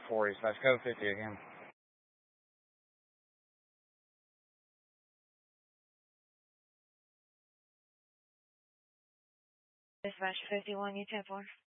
40 slash code 50 again. Dispatch 51, you 10-4.